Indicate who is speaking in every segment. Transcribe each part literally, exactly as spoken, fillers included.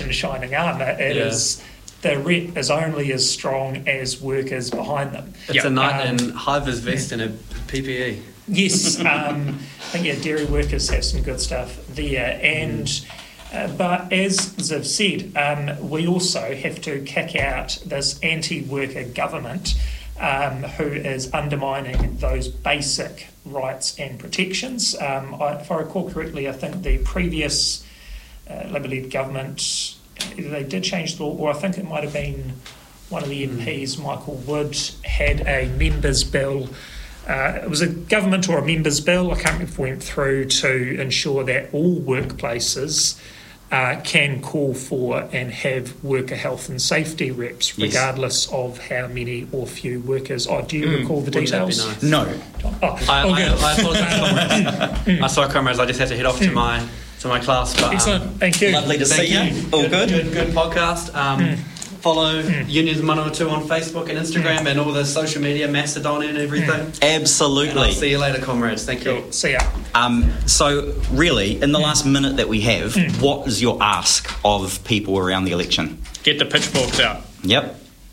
Speaker 1: in shining armour. It
Speaker 2: Yeah.
Speaker 1: is the rep is only as strong as workers behind them.
Speaker 2: It's
Speaker 3: Yep.
Speaker 2: a knight
Speaker 1: Um,
Speaker 2: in high-vis vest and a P P E.
Speaker 1: Yes, um, I think yeah, dairy workers have some good stuff there, and uh, but as Ziv said, um, we also have to kick out this anti-worker government um, who is undermining those basic rights and protections. Um, I, if I recall correctly, I think the previous uh, Labour-led government, either they did change the law, or I think it might have been one of the M Ps, Michael Wood, had a members' bill. Uh, it was a government or a members' bill, I can't remember if it went through, to ensure that all workplaces uh, can call for and have worker health and safety reps,
Speaker 4: Yes.
Speaker 1: regardless of how many or few workers. Oh, do you
Speaker 2: Mm,
Speaker 1: recall the
Speaker 2: wouldn't that be
Speaker 1: details?
Speaker 2: nice?
Speaker 4: No.
Speaker 1: Oh,
Speaker 2: I,
Speaker 1: all
Speaker 2: I,
Speaker 1: good.
Speaker 2: I apologise, comrades. I saw comrades. I just had to head off to my to my class. But, um,
Speaker 1: Excellent, thank you.
Speaker 4: Lovely to
Speaker 2: Thank
Speaker 4: see you.
Speaker 2: you.
Speaker 4: All good?
Speaker 2: Good, good podcast. Um, Follow Unions Manawatu on Facebook and Instagram and all the social media, Mastodon and everything. And I'll
Speaker 4: Absolutely.
Speaker 2: see you later, comrades. Thank you.
Speaker 1: Cool. See ya.
Speaker 4: Um, so, really, in the last minute that we have, what is your ask of people around the election?
Speaker 3: Get the pitchforks out.
Speaker 4: Yep.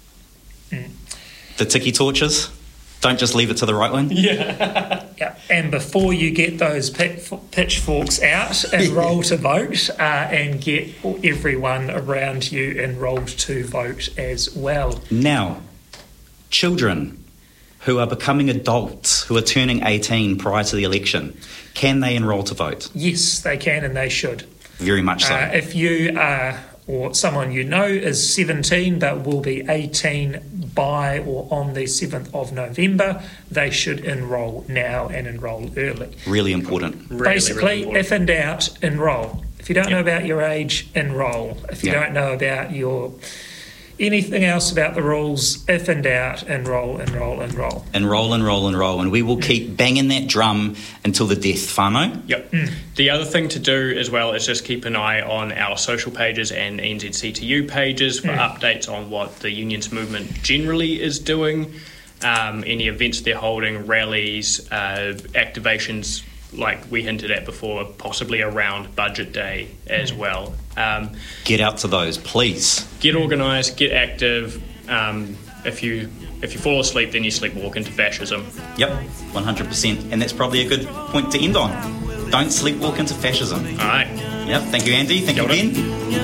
Speaker 4: The tiki torches. Don't just leave it to the right one.
Speaker 1: Yeah, and before you get those pit, pitchforks out, enrol to vote uh, and get everyone around you enrolled to vote as well.
Speaker 4: Now, children who are becoming adults, who are turning eighteen prior to the election, can they enrol to vote?
Speaker 1: Yes, they can and they should.
Speaker 4: Very much so.
Speaker 1: Uh, if you are, or someone you know is seventeen but will be eighteen by or on the seventh of November, they should enrol now and enrol early.
Speaker 4: Really important.
Speaker 3: Really,
Speaker 1: Basically,
Speaker 3: really important.
Speaker 1: if in doubt, enrol. If you don't know about your age, enrol. If you
Speaker 4: Yeah.
Speaker 1: don't know about your anything else about the rules, if in doubt, enrol, enrol, enrol.
Speaker 4: Enrol, enrol, enrol. And we will keep banging that drum until the death, whānau.
Speaker 3: Yep. The other thing to do as well is just keep an eye on our social pages and N Z C T U pages for updates on what the unions movement generally is doing, um, any events they're holding, rallies, uh, activations like we hinted at before, possibly around budget day as well. Um,
Speaker 4: Get out to those, please.
Speaker 3: get organised, get active. Um, if you if you fall asleep, then you sleepwalk into fascism.
Speaker 4: Yep, one hundred percent. And that's probably a good point to end on. Don't sleepwalk into fascism.
Speaker 3: All right.
Speaker 4: Yep, thank you, Andy. Thank
Speaker 3: Kia
Speaker 4: you,
Speaker 3: ora.
Speaker 4: Ben.